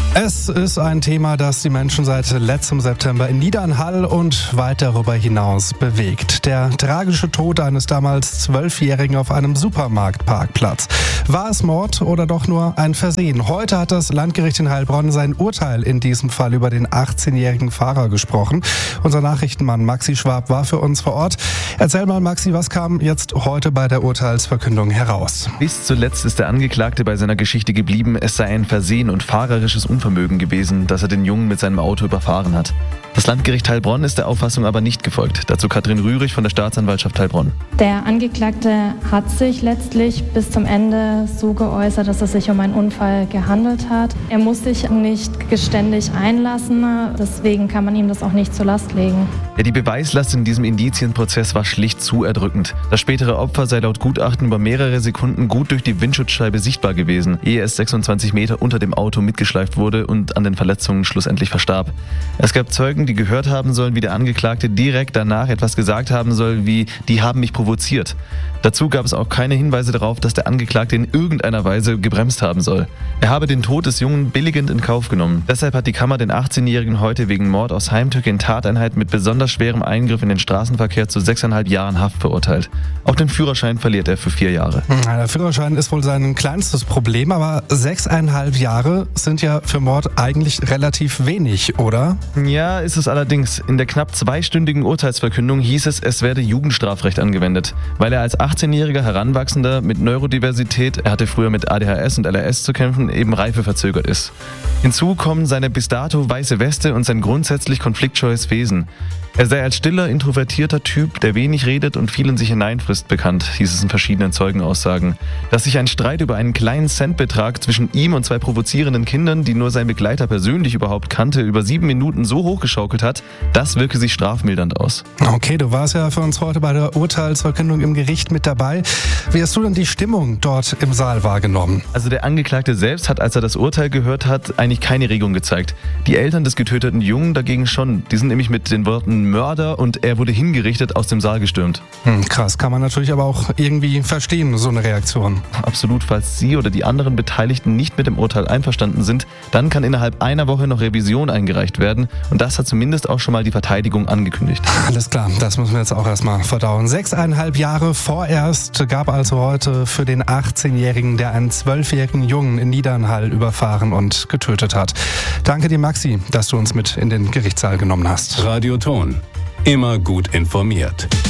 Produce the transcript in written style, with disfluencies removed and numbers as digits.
Es ist ein Thema, das die Menschen seit letztem September in Niedernhall und weit darüber hinaus bewegt. Der tragische Tod eines damals 12-Jährigen auf einem Supermarktparkplatz. War es Mord oder doch nur ein Versehen? Heute hat das Landgericht in Heilbronn sein Urteil in diesem Fall über den 18-jährigen Fahrer gesprochen. Unser Nachrichtenmann Maxi Schwab war für uns vor Ort. Erzähl mal, Maxi, was kam jetzt heute bei der Urteilsverkündung heraus? Bis zuletzt ist der Angeklagte bei seiner Geschichte geblieben, es sei ein Versehen und fahrerisches Unvermögen gewesen, dass er den Jungen mit seinem Auto überfahren hat. Das Landgericht Heilbronn ist der Auffassung aber nicht gefolgt. Dazu Katrin Rührig von der Staatsanwaltschaft Heilbronn. Der Angeklagte hat sich letztlich bis zum Ende so geäußert, dass es sich um einen Unfall gehandelt hat. Er muss sich nicht geständig einlassen, deswegen kann man ihm das auch nicht zur Last legen. Ja, die Beweislast in diesem Indizienprozess war schlicht zu erdrückend. Das spätere Opfer sei laut Gutachten über mehrere Sekunden gut durch die Windschutzscheibe sichtbar gewesen, ehe es 26 Meter unter dem Auto mitgeschleift wurde und an den Verletzungen schlussendlich verstarb. Es gab Zeugen, die gehört haben sollen, wie der Angeklagte direkt danach etwas gesagt haben soll, wie „die haben mich provoziert". Dazu gab es auch keine Hinweise darauf, dass der Angeklagte in irgendeiner Weise gebremst haben soll. Er habe den Tod des Jungen billigend in Kauf genommen. Deshalb hat die Kammer den 18-Jährigen heute wegen Mord aus Heimtücke in Tateinheit mit besonders schwerem Eingriff in den Straßenverkehr zu 6,5 Jahren Haft verurteilt. Auch den Führerschein verliert er für 4 Jahre. Der Führerschein ist wohl sein kleinstes Problem, aber 6,5 Jahre sind ja für Mord eigentlich relativ wenig, oder? Ja, ist es allerdings. In der knapp 2-stündigen Urteilsverkündung hieß es werde Jugendstrafrecht angewendet, weil er als 18-jähriger Heranwachsender mit Neurodiversität, er hatte früher mit ADHS und LRS zu kämpfen, eben reifeverzögert ist. Hinzu kommen seine bis dato weiße Weste und sein grundsätzlich konfliktscheues Wesen. Er sei als stiller, introvertierter Typ, der wenig redet und viel in sich hineinfrisst, bekannt, hieß es in verschiedenen Zeugenaussagen. Dass sich ein Streit über einen kleinen Centbetrag zwischen ihm und 2 provozierenden Kindern, die nur sein Begleiter persönlich überhaupt kannte, über 7 Minuten so hochgeschaukelt hat, das wirke sich strafmildernd aus. Okay, du warst ja für uns heute bei der Urteilsverkündung im Gericht mit dabei. Wie hast du denn die Stimmung dort im Saal wahrgenommen? Also der Angeklagte selbst hat, als er das Urteil gehört hat, eigentlich keine Regung gezeigt. Die Eltern des getöteten Jungen dagegen schon. Die sind nämlich mit den Worten Mörder und er wurde hingerichtet aus dem Saal gestürmt. Krass, kann man natürlich aber auch irgendwie verstehen, so eine Reaktion. Absolut, falls Sie oder die anderen Beteiligten nicht mit dem Urteil einverstanden sind, dann kann innerhalb einer Woche noch Revision eingereicht werden und das hat zumindest auch schon mal die Verteidigung angekündigt. Alles klar, das müssen wir jetzt auch erstmal verdauen. 6,5 Jahre vorerst gab also heute für den 18-Jährigen, der einen 12-jährigen Jungen in Niedernhall überfahren und getötet hat. Danke dir, Maxi, dass du uns mit in den Gerichtssaal genommen hast. Radio Ton. Immer gut informiert.